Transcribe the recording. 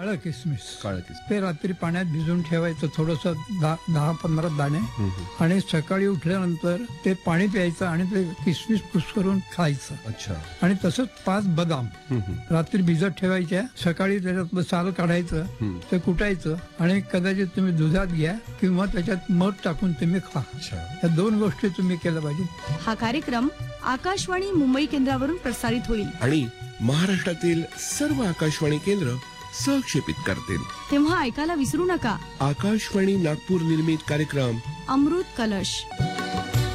काळं किसमिस काळं किसमिस. ते रात्री पाण्यात भिजून ठेवायचं थोडस 10-15 दाणे आणि सकाळी उठल्यानंतर ते पाणी प्यायचं आणि ते किसमिस कुस्करून खायचं. अच्छा. आणि तसंच 5 बदाम रात्री भिजत ठेवायच्या, सकाळी त्याच्यात साल काढायचं, ते कुटायचं आणि कदाचित तुम्ही दुधात घ्या किंवा त्याच्यात मध टाकून तुम्ही खा. अच्छा. या 2 गोष्टी तुम्ही केल्या पाहिजे. हा कार्यक्रम आकाशवाणी मुंबई केंद्रावरून प्रसारित होईल आणि महाराष्ट्रातील सर्व आकाशवाणी केंद्र सहक्षेपित करतील. तेव्हा ऐकायला विसरू नका आकाशवाणी नागपूर निर्मित कार्यक्रम अमृत कलश.